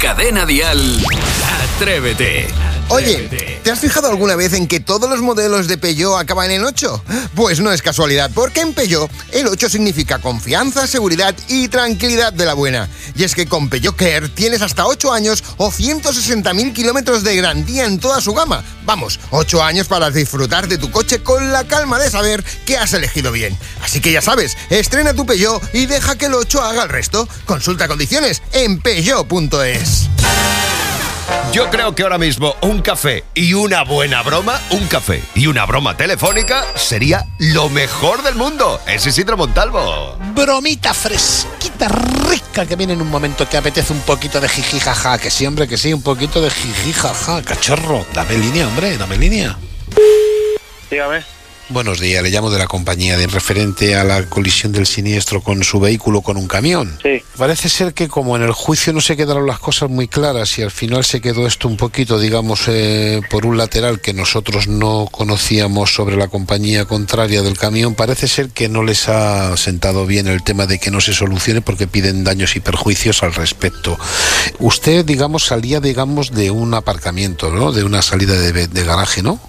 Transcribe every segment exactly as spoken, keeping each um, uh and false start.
Cadena Dial, Atrévete. Oye, ¿te has fijado alguna vez en que todos los modelos de Peugeot acaban en ocho? Pues no es casualidad, porque en Peugeot el ocho significa confianza, seguridad y tranquilidad de la buena. Y es que con Peugeot Care tienes hasta ocho años o ciento sesenta mil kilómetros de garantía en toda su gama. Vamos, ocho años para disfrutar de tu coche con la calma de saber que has elegido bien. Así que ya sabes, estrena tu Peugeot y deja que el ocho haga el resto. Consulta condiciones en peugeot punto es. Yo creo que ahora mismo un café y una buena broma, un café y una broma telefónica sería lo mejor del mundo. Es Isidro Montalvo. Bromita fresquita, rica, que viene en un momento que apetece un poquito de jiji jaja. Que sí, hombre, que sí, un poquito de jiji jaja. Cachorro, dame línea, hombre, dame línea. Dígame. Buenos días, le llamo de la compañía de referente a la colisión del siniestro con su vehículo con un camión. Sí. Parece ser que como en el juicio no se quedaron las cosas muy claras y al final se quedó esto un poquito, digamos, eh, por un lateral que nosotros no conocíamos sobre la compañía contraria del camión, parece ser que no les ha sentado bien el tema de que no se solucione porque piden daños y perjuicios al respecto. Usted, digamos, salía, digamos, de un aparcamiento, ¿no? De una salida de, de garaje, ¿no?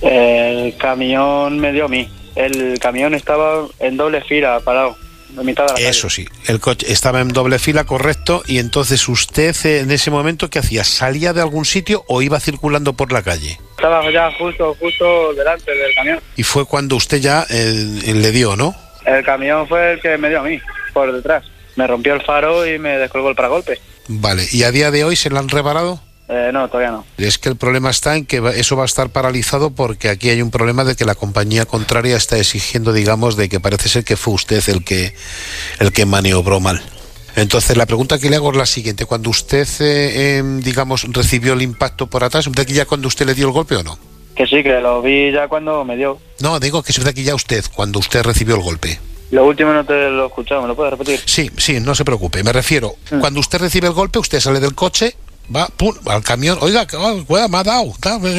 El camión me dio a mí. El camión estaba en doble fila, parado, en mitad de la calle. Eso sí, el coche estaba en doble fila, correcto, y entonces usted en ese momento, ¿qué hacía? ¿Salía de algún sitio o iba circulando por la calle? Estaba ya justo, justo delante del camión. Y fue cuando usted ya eh, le dio, ¿no? El camión fue el que me dio a mí, por detrás. Me rompió el faro y me descolgó el paragolpe. Vale, ¿y a día de hoy se lo han reparado? Eh, no, todavía no. Es que el problema está en que eso va a estar paralizado porque aquí hay un problema de que la compañía contraria está exigiendo, digamos, de que parece ser que fue usted el que el que maniobró mal. Entonces la pregunta que le hago es la siguiente: cuando usted, eh, eh, digamos, recibió el impacto por atrás, ¿de aquí ya cuando usted le dio el golpe o no? Que sí, que lo vi ya cuando me dio. No, digo que es de aquí ya usted, cuando usted recibió el golpe. Lo último no te lo he escuchado, ¿me lo puedes repetir? Sí, sí, no se preocupe, me refiero, mm. cuando usted recibe el golpe, usted sale del coche, va, pum, al camión, oiga, que oh, me ha dado,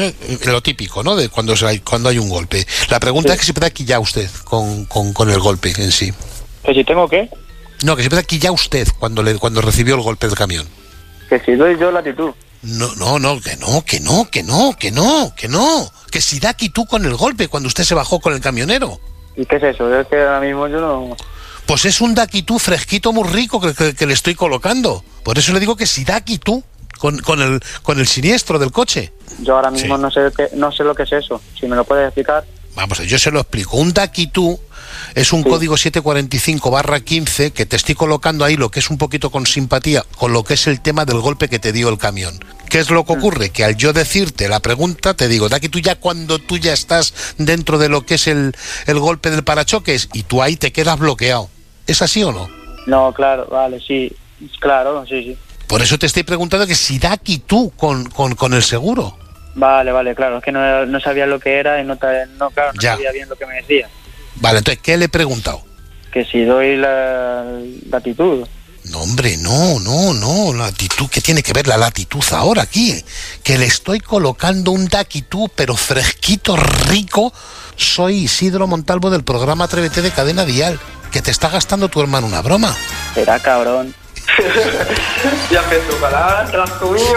lo típico, ¿no? De cuando hay, cuando hay un golpe. La pregunta sí. es que se puede aquí ya usted con, con, con el golpe en sí. ¿Que si tengo qué? No, que se puede aquí ya usted cuando le cuando recibió el golpe del camión. Que si doy yo latitud. No, no, no, que no, que no, que no, que no, que no. Que si da aquí tú con el golpe cuando usted se bajó con el camionero. ¿Y qué es eso? Es que ahora mismo yo no... Pues es un daquitú fresquito muy rico que, que, que le estoy colocando. Por eso le digo que si daquitú con, con, el, con el siniestro del coche. Yo ahora mismo sí. no sé qué, no sé lo que es eso. Si me lo puedes explicar. Vamos, yo se lo explico. Un daquitú es un sí. código siete cuarenta y cinco barra quince que te estoy colocando ahí lo que es un poquito con simpatía con lo que es el tema del golpe que te dio el camión. ¿Qué es lo que ocurre? Que al yo decirte la pregunta, te digo, de aquí tú ya cuando tú ya estás dentro de lo que es el, el golpe del parachoques y tú ahí te quedas bloqueado. ¿Es así o no? No, claro, vale, sí, claro, sí, sí. Por eso te estoy preguntando que si da aquí tú con, con, con el seguro. Vale, vale, claro, es que no, no sabía lo que era y no, no, claro, no ya. sabía bien lo que me decía. Vale, entonces, ¿qué le he preguntado? Que si doy la latitud. No, hombre, no, no, no, la latitud, ¿qué tiene que ver la latitud ahora aquí? Que le estoy colocando un daquitú, pero fresquito, rico. Soy Isidro Montalvo del programa Atrévete de Cadena Dial, que te está gastando tu hermano una broma. Será cabrón. Ya me tocará el rasco mío.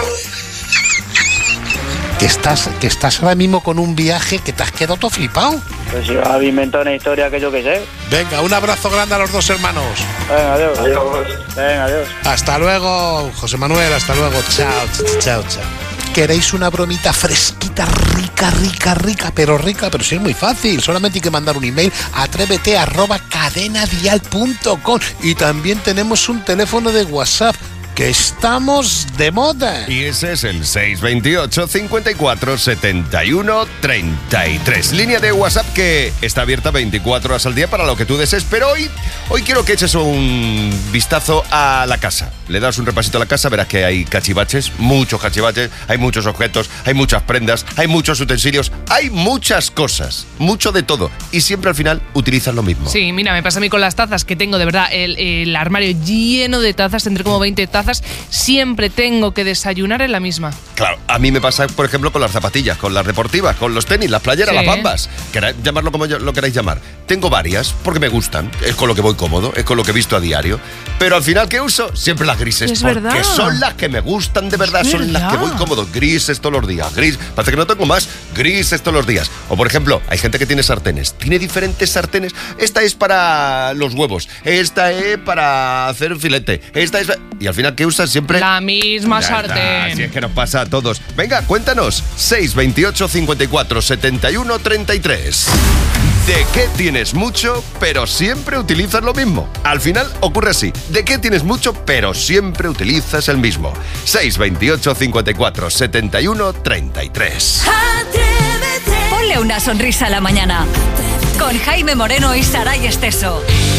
Que estás, que estás ahora mismo con un viaje que te has quedado todo flipado. Pues yo había inventado una historia que yo qué sé. Venga, un abrazo grande a los dos hermanos. Venga, adiós. Adiós. Venga, adiós. Hasta luego, José Manuel, hasta luego. Chao, chao, chao. ¿Queréis una bromita fresquita, rica, rica, rica, pero rica? Pero sí es muy fácil, solamente hay que mandar un email a atrévete arroba cadenadial punto com y también tenemos un teléfono de WhatsApp, que estamos de moda. Y ese es el seis veintiocho, cincuenta y cuatro, setenta y uno, treinta y tres. Línea de WhatsApp que está abierta veinticuatro horas al día para lo que tú desees. Pero hoy, hoy quiero que eches un vistazo a la casa. Le das un repasito a la casa, verás que hay cachivaches, muchos cachivaches, hay muchos objetos, hay muchas prendas, hay muchos utensilios, hay muchas cosas, mucho de todo. Y siempre al final utilizas lo mismo. Sí, mira, me pasa a mí con las tazas, que tengo de verdad el, el armario lleno de tazas, tendré como veinte tazas tazas, siempre tengo que desayunar en la misma. Claro, a mí me pasa, por ejemplo, con las zapatillas, con las deportivas, con los tenis, las playeras, Sí. las bambas. Queráis llamarlo como yo- lo queráis llamar. Tengo varias porque me gustan, es con lo que voy cómodo, es con lo que he visto a diario. Pero al final, ¿qué uso? Siempre las grises. Es porque verdad. son las que me gustan de verdad, Es son las que verdad. voy cómodo. Grises todos los días, gris. Parece que no tengo más, grises todos los días. O por ejemplo, hay gente que tiene sartenes. Tiene diferentes sartenes. Esta es para los huevos, esta es para hacer filete, esta es... Y al final, ¿qué usas siempre? La misma Ya sartén. está, así es que nos pasa a todos. Venga, cuéntanos. seis veintiocho cincuenta y cuatro setenta y uno treinta y tres. ¿De qué tienes mucho, pero siempre utilizas lo mismo? Al final ocurre así. ¿De qué tienes mucho, pero siempre utilizas el mismo? seis veintiocho cincuenta y cuatro setenta y uno treinta y tres. Ponle una sonrisa a la mañana. Con Jaime Moreno y Saray Esteso.